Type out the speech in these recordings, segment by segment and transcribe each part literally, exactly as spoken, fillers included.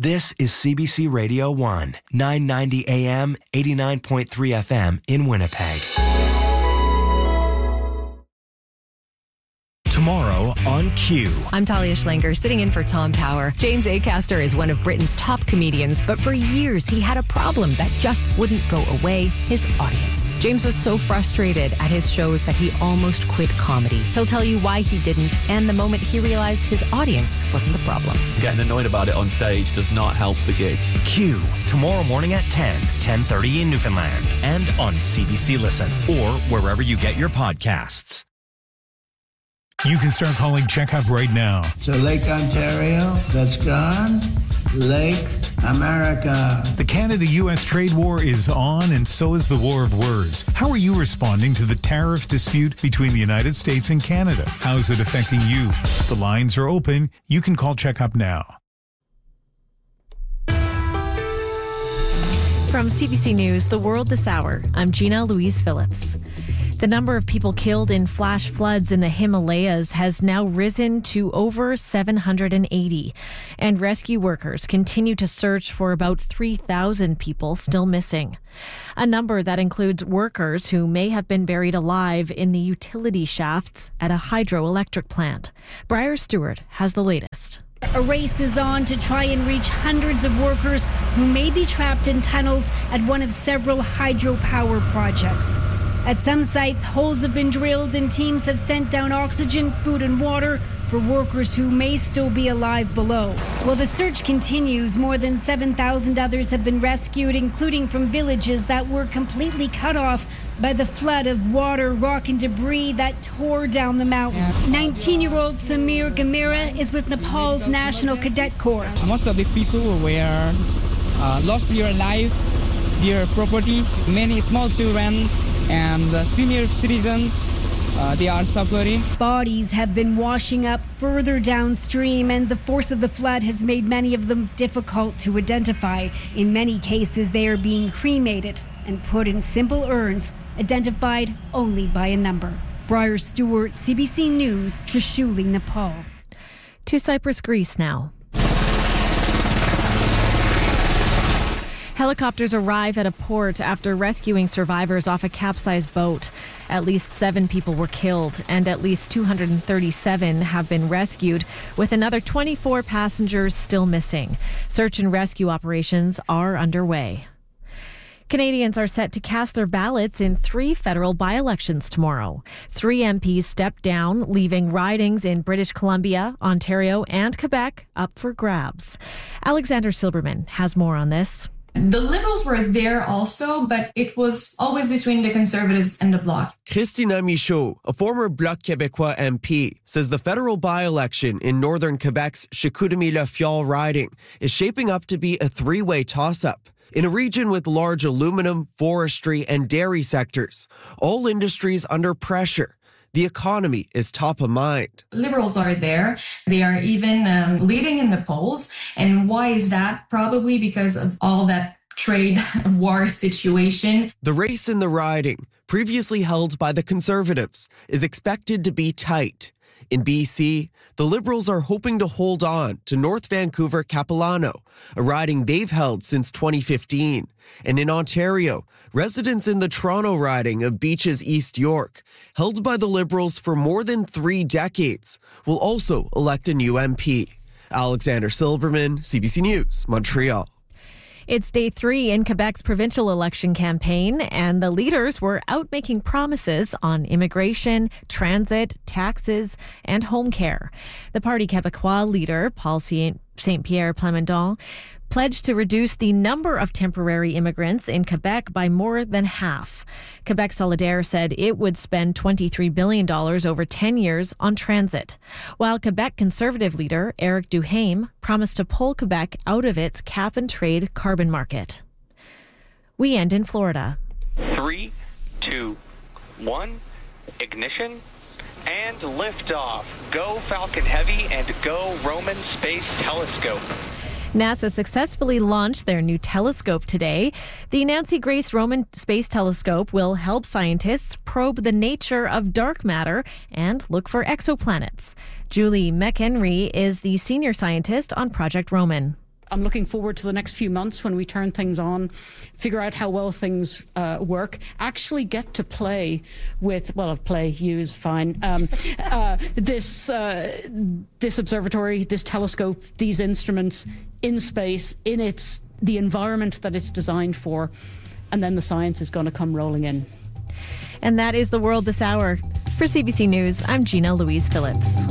This is C B C Radio one, nine ninety A M, eighty-nine point three F M in Winnipeg. Tomorrow on Q. I'm Talia Schlanger, sitting in for Tom Power. James Acaster is one of Britain's top comedians, but for years he had a problem that just wouldn't go away: his audience. James was so frustrated at his shows that he almost quit comedy. He'll tell you why he didn't, and the moment he realized his audience wasn't the problem. Getting annoyed about it on stage does not help the gig. Q, tomorrow morning at ten, ten thirty in Newfoundland, and on C B C Listen, or wherever you get your podcasts. You can start calling Checkup right now. So Lake Ontario, that's gone. Lake America. The Canada-U S trade war is on, and so is the war of words. How are you responding to the tariff dispute between the United States and Canada? How is it affecting you? The lines are open. You can call Checkup now. From C B C News, The World This Hour, I'm Gina Louise Phillips. The number of people killed in flash floods in the Himalayas has now risen to over seven hundred eighty, and rescue workers continue to search for about three thousand people still missing. A number that includes workers who may have been buried alive in the utility shafts at a hydroelectric plant. Briar Stewart has the latest. A race is on to try and reach hundreds of workers who may be trapped in tunnels at one of several hydropower projects. At some sites, holes have been drilled and teams have sent down oxygen, food and water for workers who may still be alive below. While the search continues, more than seven thousand others have been rescued, including from villages that were completely cut off by the flood of water, rock and debris that tore down the mountain. nineteen-year-old Samir Gamira is with Nepal's National Cadet Corps. Most of the people were uh, lost their life, their property. Many small children and uh, senior citizens, uh, they are suffering. Bodies have been washing up further downstream, and the force of the flood has made many of them difficult to identify. In many cases, they are being cremated and put in simple urns, identified only by a number. Briar Stewart, C B C News, Trishuli, Nepal. To Cyprus, Greece now. Helicopters arrive at a port after rescuing survivors off a capsized boat. At least seven people were killed, and at least two hundred thirty-seven have been rescued, with another twenty-four passengers still missing. Search and rescue operations are underway. Canadians are set to cast their ballots in three federal by-elections tomorrow. Three M Ps stepped down, leaving ridings in British Columbia, Ontario, and Quebec up for grabs. Alexander Silberman has more on this. The Liberals were there also, but it was always between the Conservatives and the Bloc. Christina Michaud, a former Bloc Québécois M P, says the federal by-election in northern Quebec's Chicoutimi-Le riding is shaping up to be a three-way toss-up. In a region with large aluminum, forestry, and dairy sectors, all industries under pressure, the economy is top of mind. Liberals are there. They are even um, leading in the polls. And why is that? Probably because of all that trade war situation. The race in the riding, previously held by the Conservatives, is expected to be tight. In B C, the Liberals are hoping to hold on to North Vancouver Capilano, a riding they've held since twenty fifteen. And in Ontario, residents in the Toronto riding of Beaches East York, held by the Liberals for more than three decades, will also elect a new M P. Alexander Silberman, C B C News, Montreal. It's day three in Quebec's provincial election campaign, and the leaders were out making promises on immigration, transit, taxes, and home care. The Parti Québécois leader, Paul Saint Pierre Plamondon, pledged to reduce the number of temporary immigrants in Quebec by more than half. Quebec Solidaire said it would spend twenty-three billion dollars over ten years on transit, while Quebec Conservative leader Éric Duhaime promised to pull Quebec out of its cap-and-trade carbon market. We end in Florida. Three, two, one, ignition, and liftoff. Go Falcon Heavy and go Roman Space Telescope. NASA successfully launched their new telescope today. The Nancy Grace Roman Space Telescope will help scientists probe the nature of dark matter and look for exoplanets. Julie McHenry is the senior scientist on Project Roman. I'm looking forward to the next few months when we turn things on, figure out how well things uh, work, actually get to play with, well, play, use, fine, um, uh, this, uh, this observatory, this telescope, these instruments in space, in its the environment that it's designed for, and then the science is going to come rolling in. And that is The World This Hour. For C B C News, I'm Gina Louise Phillips.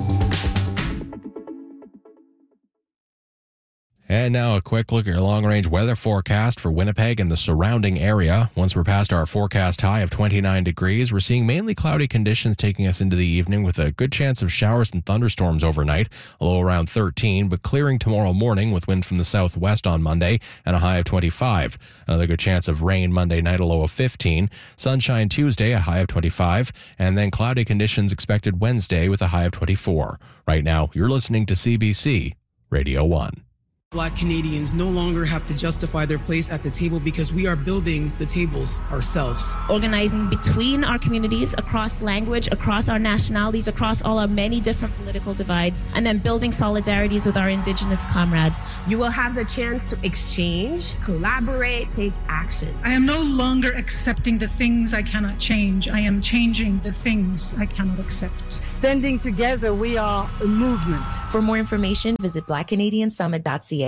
And now a quick look at your long-range weather forecast for Winnipeg and the surrounding area. Once we're past our forecast high of twenty-nine degrees, we're seeing mainly cloudy conditions taking us into the evening with a good chance of showers and thunderstorms overnight, a low around thirteen, but clearing tomorrow morning with wind from the southwest on Monday and a high of twenty-five. Another good chance of rain Monday night, a low of fifteen. Sunshine Tuesday, a high of twenty-five, and then cloudy conditions expected Wednesday with a high of twenty-four. Right now, you're listening to C B C Radio one. Black Canadians no longer have to justify their place at the table because we are building the tables ourselves. Organizing between our communities, across language, across our nationalities, across all our many different political divides, and then building solidarities with our Indigenous comrades. You will have the chance to exchange, collaborate, take action. I am no longer accepting the things I cannot change. I am changing the things I cannot accept. Standing together, we are a movement. For more information, visit black canadian summit dot c a.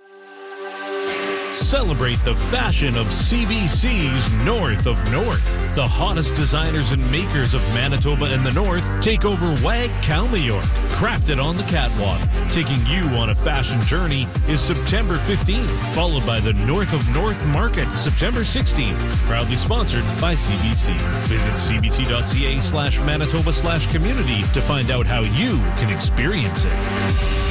Celebrate the fashion of C B C's North of North. The hottest designers and makers of Manitoba and the North take over WAG Kalmayork, crafted on the catwalk. Taking you on a fashion journey is September fifteenth, followed by the North of North Market, September sixteenth, proudly sponsored by C B C. Visit cbc.ca slash Manitoba slash community to find out how you can experience it.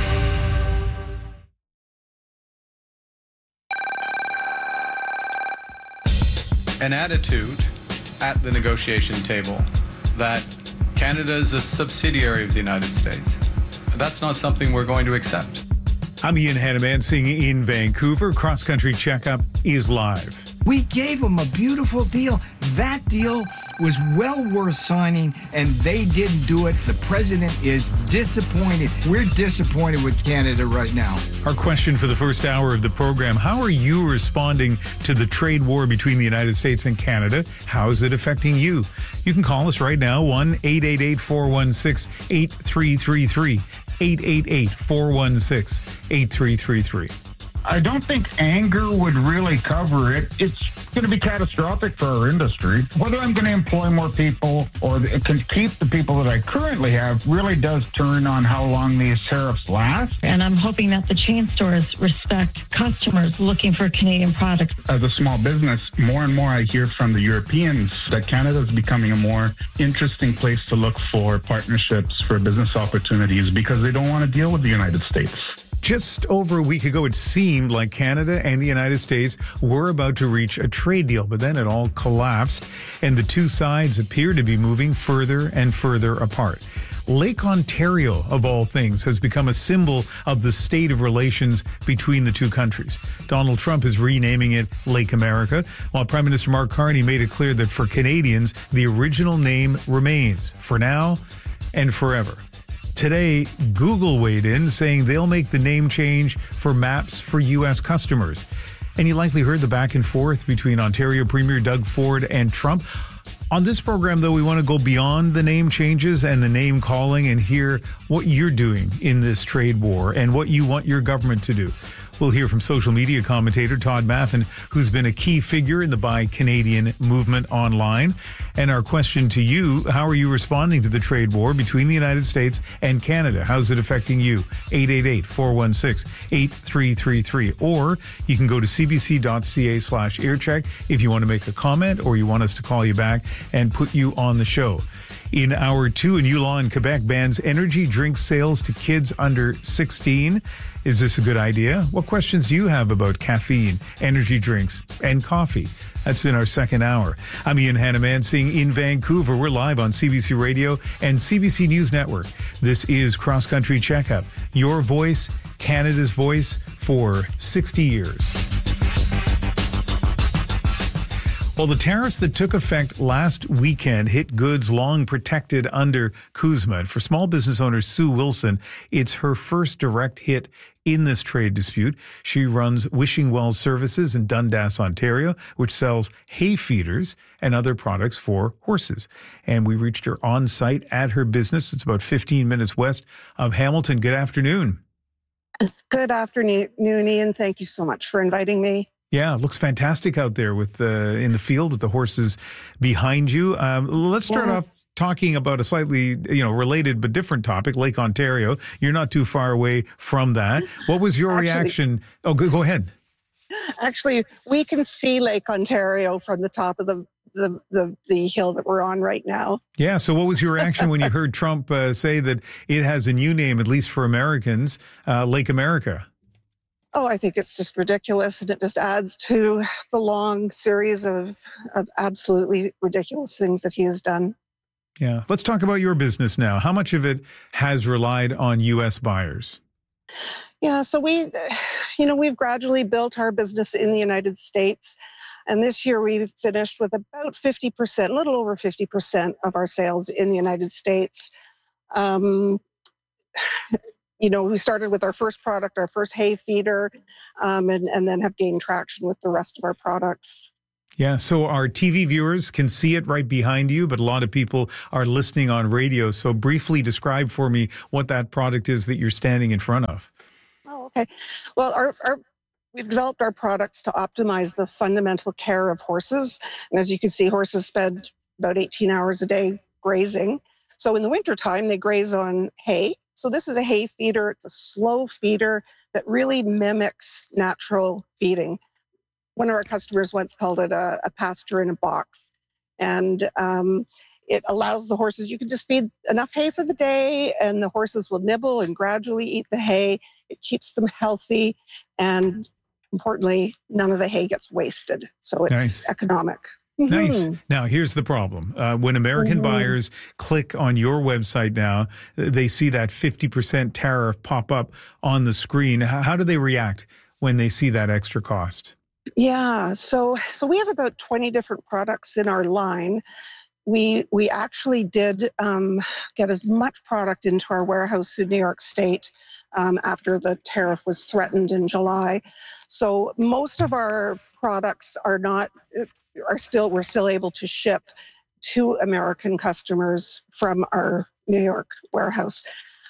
An attitude at the negotiation table that Canada is a subsidiary of the United States. That's not something we're going to accept. I'm Ian Hannamansing in Vancouver. Cross Country Checkup is live. We gave them a beautiful deal. That deal was well worth signing, and they didn't do it. The president is disappointed. We're disappointed with Canada right now. Our question for the first hour of the program: how are you responding to the trade war between the United States and Canada? How is it affecting you? You can call us right now, one eight eight eight, four one six, eight three three three, eight eight eight, four one six, eight three three three. I don't think anger would really cover it. It's going to be catastrophic for our industry. Whether I'm going to employ more people or can keep the people that I currently have really does turn on how long these tariffs last. And I'm hoping that the chain stores respect customers looking for Canadian products. As a small business, more and more I hear from the Europeans that Canada is becoming a more interesting place to look for partnerships for business opportunities because they don't want to deal with the United States. Just over a week ago, it seemed like Canada and the United States were about to reach a trade deal, but then it all collapsed, and the two sides appear to be moving further and further apart. Lake Ontario, of all things, has become a symbol of the state of relations between the two countries. Donald Trump is renaming it Lake America, while Prime Minister Mark Carney made it clear that for Canadians, the original name remains, for now and forever. Today, Google weighed in, saying they'll make the name change for maps for U S customers. And you likely heard the back and forth between Ontario Premier Doug Ford and Trump. On this program, though, we want to go beyond the name changes and the name calling and hear what you're doing in this trade war and what you want your government to do. We'll hear from social media commentator Todd Maffin, who's been a key figure in the Buy Canadian movement online. And our question to you: how are you responding to the trade war between the United States and Canada? How's it affecting you? eight eight eight, four one six, eight three three three. Or you can go to cbc.ca slash aircheck if you want to make a comment or you want us to call you back and put you on the show. In hour two, a new law in Quebec bans energy drink sales to kids under sixteen. Is this a good idea? What questions do you have about caffeine, energy drinks, and coffee? That's in our second hour. I'm Ian Hannamansing in Vancouver. We're live on C B C Radio and C B C News Network. This is Cross Country Checkup, your voice, Canada's voice for sixty years. Well, the tariffs that took effect last weekend hit goods long protected under CUSMA. For small business owner Sue Wilson, it's her first direct hit in this trade dispute. She runs Wishing Well Services in Dundas, Ontario, which sells hay feeders and other products for horses. And we reached her on site at her business. It's about fifteen minutes west of Hamilton. Good afternoon. Good afternoon, Ian. Thank you so much for inviting me. Yeah, it looks fantastic out there with the in the field with the horses behind you. Um, let's start Yes. off talking about a slightly, you know, related but different topic, Lake Ontario. You're not too far away from that. What was your Actually- reaction? Oh, go, go ahead. Actually, we can see Lake Ontario from the top of the, the, the, the hill that we're on right now. Yeah, so what was your reaction when you heard Trump uh, say that it has a new name, at least for Americans, uh, Lake America? Oh, I think it's just ridiculous, and it just adds to the long series of, of absolutely ridiculous things that he has done. Yeah. Let's talk about your business now. How much of it has relied on U S buyers? Yeah, so we, you know, we've gradually built our business in the United States. And this year we've finished with about fifty percent, a little over fifty percent of our sales in the United States. Um, you know, we started with our first product, our first hay feeder, um, and, and then have gained traction with the rest of our products. Yeah, so our T V viewers can see it right behind you, but a lot of people are listening on radio. So briefly describe for me what that product is that you're standing in front of. Oh, okay. Well, our, our we've developed our products to optimize the fundamental care of horses. And as you can see, horses spend about eighteen hours a day grazing. So in the wintertime, they graze on hay. So this is a hay feeder. It's a slow feeder that really mimics natural feeding. One of our customers once called it a, a pasture in a box. And um, it allows the horses, you can just feed enough hay for the day, and the horses will nibble and gradually eat the hay. It keeps them healthy. And importantly, none of the hay gets wasted. So it's Nice. economic. Nice. Mhm. Now, here's the problem. Uh, when American Mhm. buyers click on your website now, they see that fifty percent tariff pop up on the screen. How, how do they react when they see that extra cost? Yeah, so so we have about twenty different products in our line. We we actually did um, get as much product into our warehouse in New York State um, after the tariff was threatened in July. So most of our products are not are still we're still able to ship to American customers from our New York warehouse.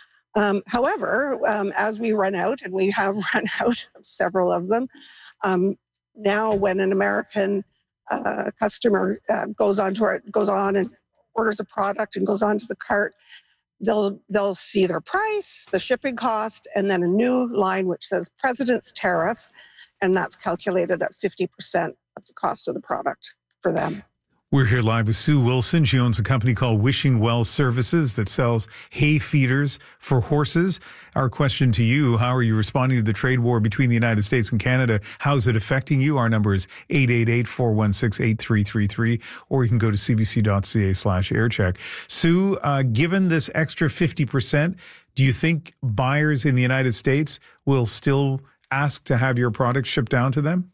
Um, however, um, as we run out, and we have run out of several of them. Um, Now, when an American uh, customer uh, goes on to our, goes on and orders a product and goes onto the cart, they'll they'll see their price, the shipping cost, and then a new line which says President's Tariff, and that's calculated at fifty percent of the cost of the product for them. We're here live with Sue Wilson. She owns a company called Wishing Well Services that sells hay feeders for horses. Our question to you, how are you responding to the trade war between the United States and Canada? How's it affecting you? Our number is eight eight eight, four one six, eight three three three, or you can go to cbc.ca slash aircheck. Sue, uh, given this extra fifty percent, do you think buyers in the United States will still ask to have your product shipped down to them?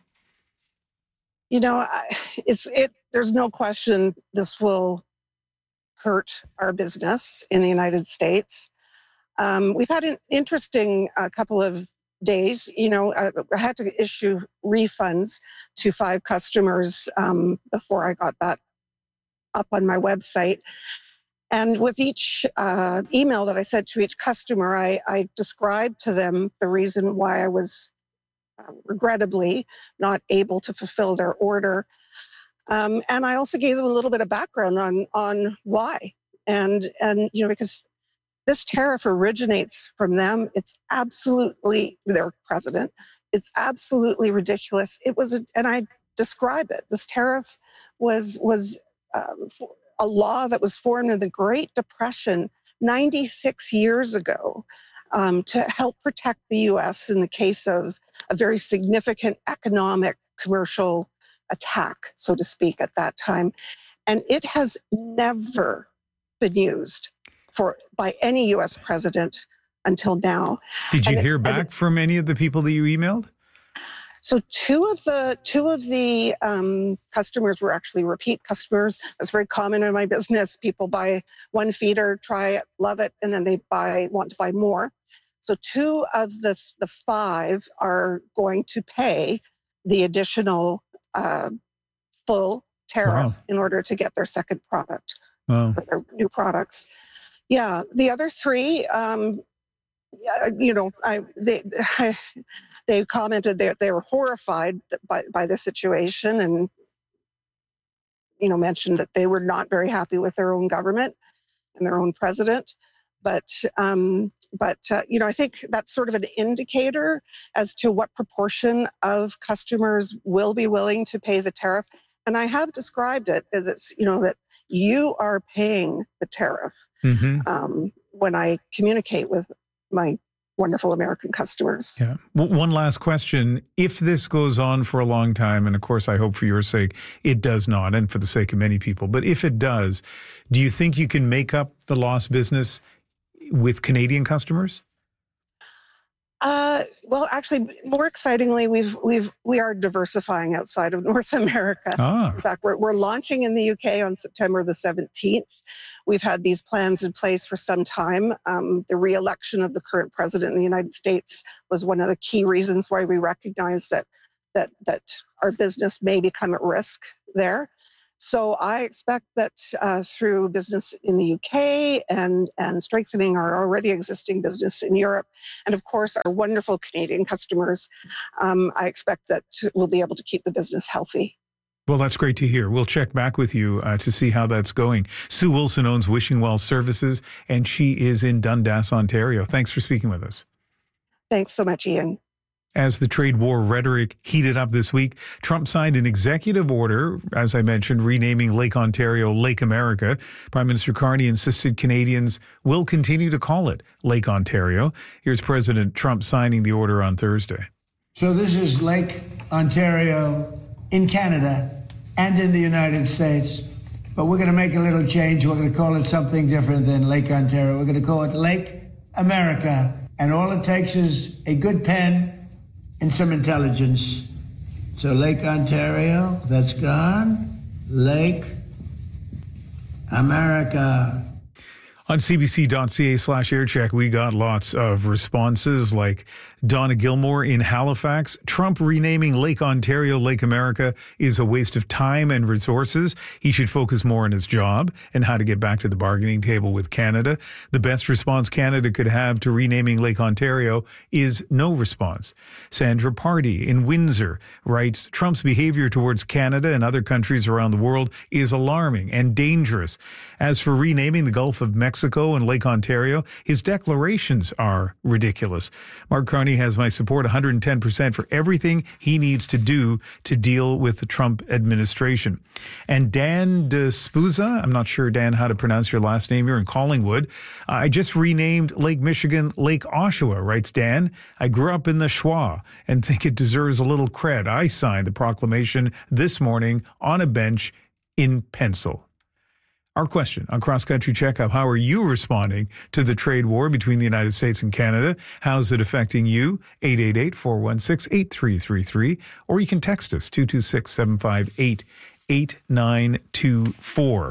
You know, I- it's it. There's no question this will hurt our business in the United States. Um, we've had an interesting uh, couple of days. You know, I, I had to issue refunds to five customers um, before I got that up on my website. And with each uh, email that I sent to each customer, I, I described to them the reason why I was uh, regrettably not able to fulfill their order. Um, and I also gave them a little bit of background on on why. And, and you know, because this tariff originates from them. It's absolutely, their president, it's absolutely ridiculous. It was, a, and I describe it, this tariff was, was um, a law that was formed in the Great Depression ninety-six years ago um, to help protect the U S in the case of a very significant economic, commercial attack, so to speak, at that time. And it has never been used for by any U S president until now. Did you And it- hear and back it- from any of the people that you emailed? So two of the two of the um, customers were actually repeat customers. That's very common in my business. People buy one feeder, try it, love it, and then they buy want to buy more. So two of the the five are going to pay the additional uh, full tariff wow. in order to get their second product, wow. or their new products. Yeah, the other three, um, you know, I they. I, They commented that they were horrified by, by the situation and, you know, mentioned that they were not very happy with their own government and their own president. But, um, but uh, you know, I think that's sort of an indicator as to what proportion of customers will be willing to pay the tariff. And I have described it as it's, you know, that you are paying the tariff mm-hmm. um, when I communicate with my wonderful American customers. Yeah. One last question. If this goes on for a long time, and of course I hope for your sake it does not, and for the sake of many people, but if it does, do you think you can make up the lost business with Canadian customers? Uh, well, actually, more excitingly, we've we've we are diversifying outside of North America. Ah. In fact, we're we're launching in the U K on September the seventeenth. We've had these plans in place for some time. Um, the re-election of the current president in the United States was one of the key reasons why we recognize that that that our business may become at risk there. So I expect that uh, through business in the U K and, and strengthening our already existing business in Europe, and of course our wonderful Canadian customers, um, I expect that we'll be able to keep the business healthy. Well, that's great to hear. We'll check back with you uh, to see how that's going. Sue Wilson owns Wishing Well Services, and she is in Dundas, Ontario. Thanks for speaking with us. Thanks so much, Ian. As the trade war rhetoric heated up this week, Trump signed an executive order, as I mentioned, renaming Lake Ontario Lake America. Prime Minister Carney insisted Canadians will continue to call it Lake Ontario. Here's President Trump signing the order on Thursday. So this is Lake Ontario in Canada and in the United States, but we're going to make a little change. We're going to call it something different than Lake Ontario. We're going to call it Lake America, and all it takes is a good pen and some intelligence. So Lake Ontario, that's gone. Lake America. On cbc.ca slash aircheck, we got lots of responses like Donna Gilmore in Halifax. Trump renaming Lake Ontario Lake America is a waste of time and resources. He should focus more on his job and how to get back to the bargaining table with Canada. The best response Canada could have to renaming Lake Ontario is no response. Sandra Party in Windsor writes, Trump's behavior towards Canada and other countries around the world is alarming and dangerous. As for renaming the Gulf of Mexico and Lake Ontario, his declarations are ridiculous. Mark Carney has my support one hundred ten percent for everything he needs to do to deal with the Trump administration. And Dan DeSpuza, I'm not sure, Dan, how to pronounce your last name. You're in Collingwood. I just renamed Lake Michigan Lake Oshawa, writes Dan. I grew up in the Schwa and think it deserves a little cred. I signed the proclamation this morning on a bench in pencil. Our question on Cross Country Checkup, how are you responding to the trade war between the United States and Canada? How's it affecting you? eight eight eight, four one six, eight three three three. Or you can text us, two two six, seven five eight, eight nine two four.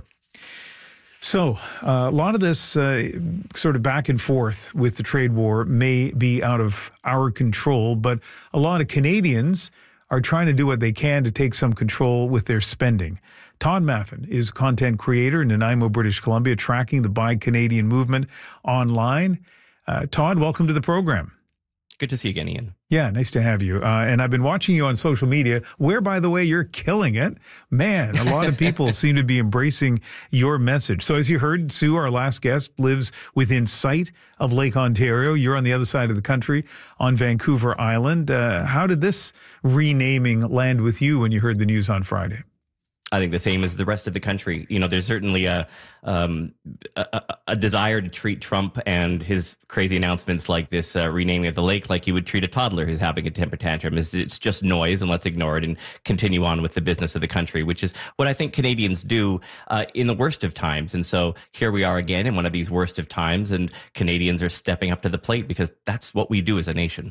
So uh, a lot of this uh, sort of back and forth with the trade war may be out of our control, but a lot of Canadians are trying to do what they can to take some control with their spending. Todd Maffin is a content creator in Nanaimo, British Columbia, tracking the Buy Canadian movement online. Uh, Todd, welcome to the program. Good to see you again, Ian. Yeah, nice to have you. Uh, and I've been watching you on social media, where, by the way, you're killing it. Man, a lot of people seem to be embracing your message. So as you heard, Sue, our last guest, lives within sight of Lake Ontario. You're on the other side of the country on Vancouver Island. Uh, how did this renaming land with you when you heard the news on Friday? I think the same as the rest of the country. You know, there's certainly a, um, a a desire to treat Trump and his crazy announcements like this uh, renaming of the lake like you would treat a toddler who's having a temper tantrum. It's, it's just noise, and let's ignore it and continue on with the business of the country, which is what I think Canadians do uh, in the worst of times. And so here we are again in one of these worst of times, and Canadians are stepping up to the plate because that's what we do as a nation.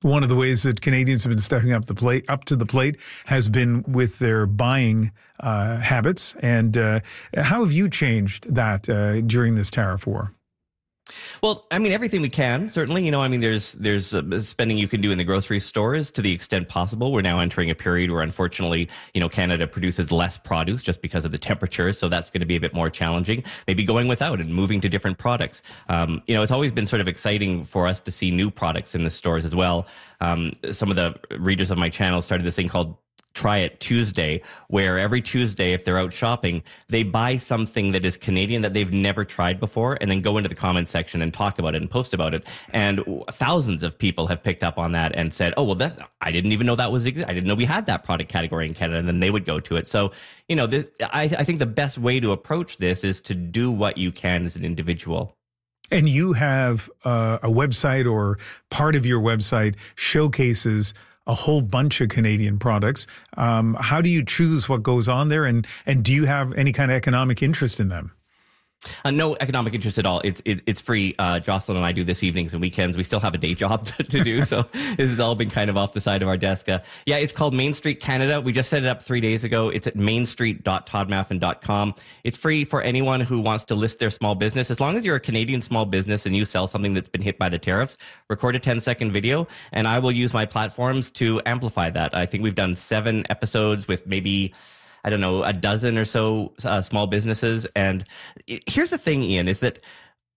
One of the ways that Canadians have been stepping up the plate, up to the plate, has been with their buying uh, habits. And uh, how have you changed that uh, during this tariff war? Well, I mean, everything we can, certainly. You know, I mean, there's there's uh, spending you can do in the grocery stores to the extent possible. We're now entering a period where, unfortunately, you know, Canada produces less produce just because of the temperature. So that's going to be a bit more challenging. Maybe going without and moving to different products. Um, you know, it's always been sort of exciting for us to see new products in the stores as well. Um, some of the readers of my channel started this thing called Try It Tuesday, where every Tuesday, if they're out shopping, they buy something that is Canadian that they've never tried before, and then go into the comment section and talk about it and post about it. And thousands of people have picked up on that and said, "Oh, well, that I didn't even know that was. I didn't know we had that product category in Canada." And then they would go to it. So, you know, this, I, I think the best way to approach this is to do what you can as an individual. And you have uh, a website, or part of your website showcases a whole bunch of Canadian products. Um, how do you choose what goes on there, and and do you have any kind of economic interest in them? Uh, no economic interest at all. It's it, it's free. Uh, Jocelyn and I do this evenings and weekends. We still have a day job to, to do, so this has all been kind of off the side of our desk. Uh, yeah, it's called Main Street Canada. We just set it up three days ago. It's at mainstreet dot todd maffin dot com. It's free for anyone who wants to list their small business. As long as you're a Canadian small business and you sell something that's been hit by the tariffs, record a ten second video, and I will use my platforms to amplify that. I think we've done seven episodes with maybe, I don't know, a dozen or so uh, small businesses. And it, here's the thing, Ian, is that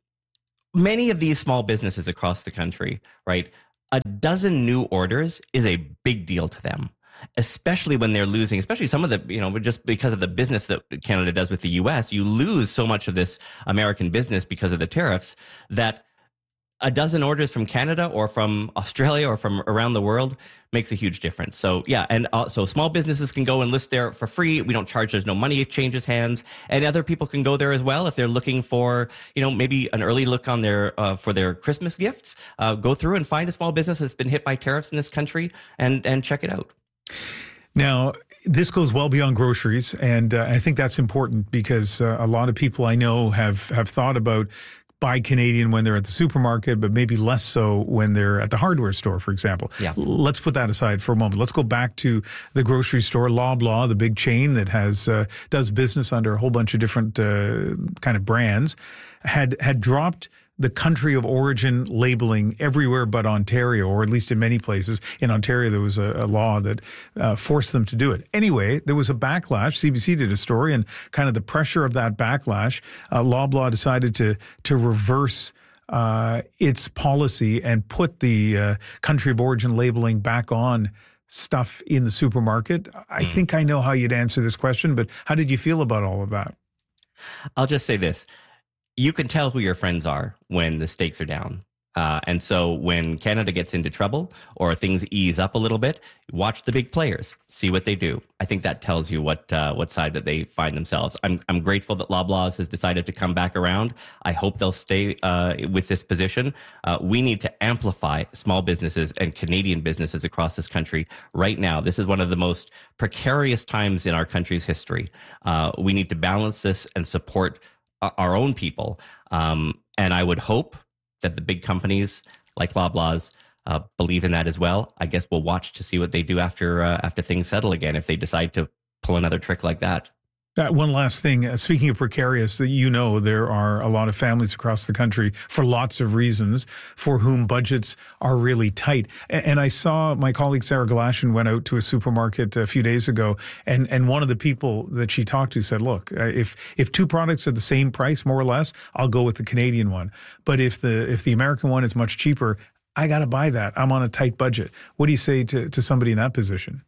many of these small businesses across the country, right, a dozen new orders is a big deal to them, especially when they're losing, especially some of the, you know, just because of the business that Canada does with the U S, you lose so much of this American business because of the tariffs that a dozen orders from Canada or from Australia or from around the world makes a huge difference. So yeah, and also small businesses can go and list there for free. We don't charge, there's no money, it changes hands. And other people can go there as well if they're looking for, you know, maybe an early look on their, uh, for their Christmas gifts. Uh, go through and find a small business that's been hit by tariffs in this country and, and check it out. Now, this goes well beyond groceries. And uh, I think that's important because uh, a lot of people I know have, have thought about buy Canadian when they're at the supermarket, but maybe less so when they're at the hardware store, for example. Yeah. Let's put that aside for a moment. Let's go back to the grocery store. Loblaw, the big chain that has uh, does business under a whole bunch of different uh, kind of brands, had had dropped the country of origin labeling everywhere but Ontario, or at least in many places. In Ontario, there was a, a law that uh, forced them to do it. Anyway, there was a backlash. C B C did a story, and kind of the pressure of that backlash, uh, Loblaw decided to to reverse uh, its policy and put the uh, country of origin labeling back on stuff in the supermarket. I mm. think I know how you'd answer this question, but how did you feel about all of that? I'll just say this. You can tell who your friends are when the stakes are down. Uh, and so when Canada gets into trouble or things ease up a little bit, watch the big players, see what they do. I think that tells you what uh, what side that they find themselves. I'm I'm grateful that Loblaws has decided to come back around. I hope they'll stay uh, with this position. Uh, we need to amplify small businesses and Canadian businesses across this country right now. This is one of the most precarious times in our country's history. Uh, we need to balance this and support our own people. Um, and I would hope that the big companies like Loblaws uh, believe in that as well. I guess we'll watch to see what they do after uh, after things settle again, if they decide to pull another trick like that. Uh, one last thing, uh, speaking of precarious, that you know, there are a lot of families across the country for lots of reasons for whom budgets are really tight. And, and I saw my colleague Sarah Galashan went out to a supermarket a few days ago, and, and one of the people that she talked to said, look, uh, if if two products are the same price, more or less, I'll go with the Canadian one. But if the if the American one is much cheaper, I got to buy that. I'm on a tight budget. What do you say to, to somebody in that position?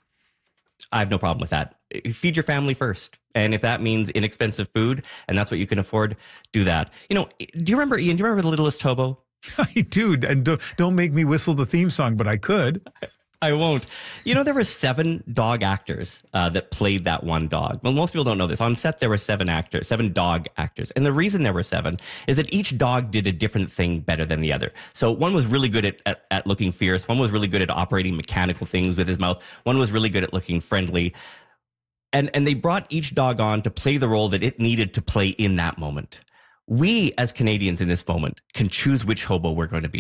I have no problem with that. Feed your family first. And if that means inexpensive food and that's what you can afford, do that. You know, do you remember, Ian, do you remember The Littlest Hobo? I do. And don't, don't make me whistle the theme song, but I could. I won't. You know, there were seven dog actors uh, that played that one dog. Well, most people don't know this. On set, there were seven actors, seven dog actors. And the reason there were seven is that each dog did a different thing better than the other. So one was really good at, at, at looking fierce. One was really good at operating mechanical things with his mouth. One was really good at looking friendly. And, and they brought each dog on to play the role that it needed to play in that moment. We, as Canadians in this moment, can choose which hobo we're going to be.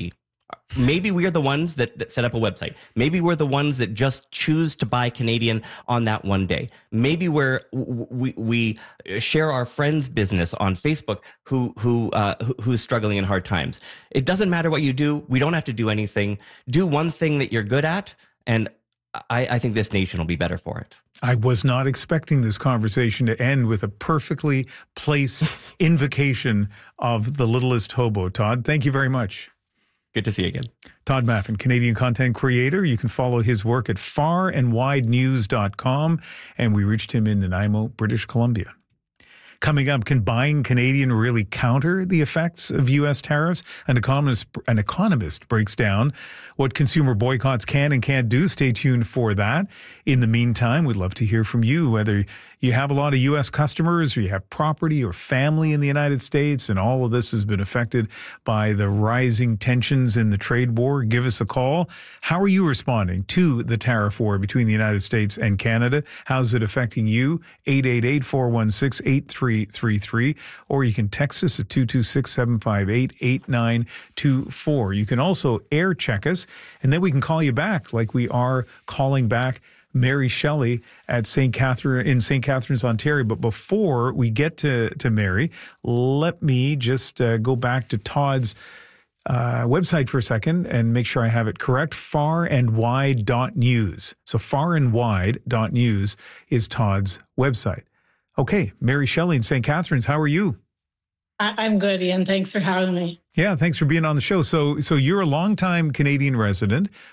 Maybe we're the ones that, that set up a website. Maybe we're the ones that just choose to buy Canadian on that one day. Maybe we're we we share our friend's business on Facebook who who uh, who, who's struggling in hard times. It doesn't matter what you do. We don't have to do anything. Do one thing that you're good at, and I, I think this nation will be better for it. I was not expecting this conversation to end with a perfectly placed invocation of the littlest hobo. Todd, thank you very much. Good to see you again. Todd Maffin, Canadian content creator. You can follow his work at far and wide news dot com. And we reached him in Nanaimo, British Columbia. Coming up, can buying Canadian really counter the effects of U S tariffs? An economist, an economist breaks down what consumer boycotts can and can't do. Stay tuned for that. In the meantime, we'd love to hear from you, whether you have a lot of U S customers or you have property or family in the United States, and all of this has been affected by the rising tensions in the trade war. Give us a call. How are you responding to the tariff war between the United States and Canada? How's it affecting you? eight eight eight, four one six, eight three three three, or you can text us at two two six, seven five eight, eight nine two four. You can also air check us, and then we can call you back like we are calling back Mary Shelley at Saint Catherine in Saint Catharines, Ontario. But before we get to, to Mary, let me just uh, go back to Todd's uh, website for a second and make sure I have it correct. far and wide dot news. So far and wide dot news is Todd's website. Okay, Mary Shelley in Saint Catharines, how are you? I'm good, Ian. Thanks for having me. Yeah, thanks for being on the show. So, so you're a longtime Canadian resident,